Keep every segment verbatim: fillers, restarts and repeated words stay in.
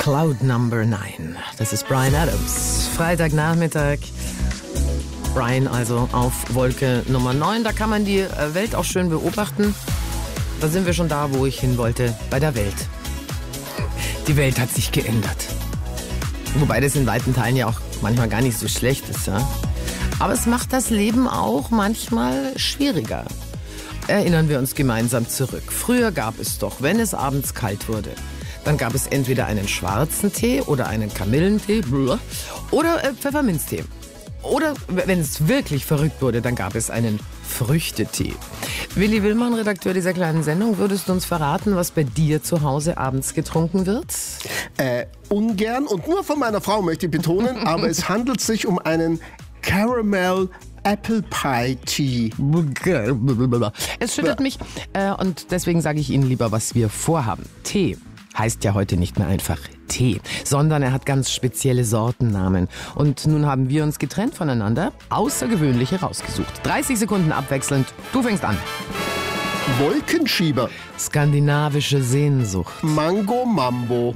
Cloud Number Nine. Das ist Bryan Adams. Freitagnachmittag. Bryan also auf Wolke Nummer neun. Da kann man die Welt auch schön beobachten. Da sind wir schon da, wo ich hin wollte, bei der Welt. Die Welt hat sich geändert. Wobei das in weiten Teilen ja auch manchmal gar nicht so schlecht ist, ja. Aber es macht das Leben auch manchmal schwieriger. Erinnern wir uns gemeinsam zurück. Früher gab es doch, wenn es abends kalt wurde, dann gab es entweder einen schwarzen Tee oder einen Kamillentee oder äh, Pfefferminztee. Oder wenn es wirklich verrückt wurde, dann gab es einen Früchtetee. Willi Willmann, Redakteur dieser kleinen Sendung, würdest du uns verraten, was bei dir zu Hause abends getrunken wird? Äh, ungern und nur von meiner Frau möchte ich betonen, aber es handelt sich um einen Caramel Apple Pie Tea. Es schüttelt mich äh, und deswegen sage ich Ihnen lieber, was wir vorhaben. Tee heißt ja heute nicht mehr einfach Tee, sondern er hat ganz spezielle Sortennamen. Und nun haben wir uns getrennt voneinander außergewöhnliche rausgesucht. dreißig Sekunden abwechselnd. Du fängst an. Wolkenschieber. Skandinavische Sehnsucht. Mango Mambo.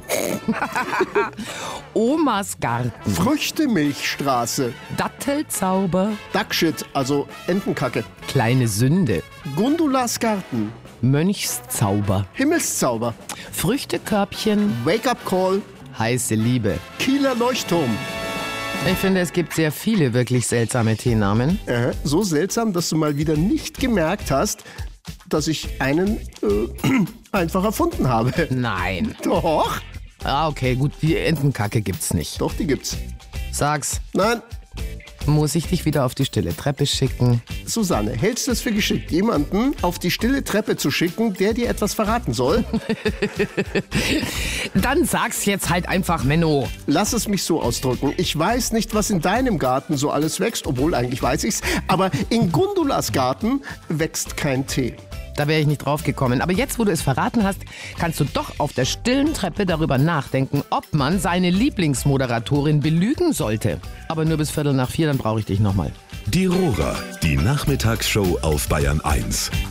Omas Garten. Früchtemilchstraße. Dattelzauber. Duckshit, also Entenkacke. Kleine Sünde. Gundulas Garten. Mönchszauber. Himmelszauber. Früchtekörbchen. Wake-up Call. Heiße Liebe. Kieler Leuchtturm. Ich finde, es gibt sehr viele wirklich seltsame Teenamen. Äh, so seltsam, dass du mal wieder nicht gemerkt hast, dass ich einen äh, einfach erfunden habe. Nein. Doch. Ah, okay, gut, die Entenkacke gibt's nicht. Doch, die gibt's. Sag's. Nein. Muss ich dich wieder auf die stille Treppe schicken? Susanne, hältst du es für geschickt, jemanden auf die stille Treppe zu schicken, der dir etwas verraten soll? Dann sag's jetzt halt einfach, Menno. Lass es mich so ausdrücken. Ich weiß nicht, was in deinem Garten so alles wächst, obwohl eigentlich weiß ich's, aber in Gundulas Garten wächst kein Tee. Da wäre ich nicht drauf gekommen. Aber jetzt, wo du es verraten hast, kannst du doch auf der stillen Treppe darüber nachdenken, ob man seine Lieblingsmoderatorin belügen sollte. Aber nur bis Viertel nach vier, dann brauche ich dich nochmal. Die Rohrer, die Nachmittagsshow auf Bayern eins.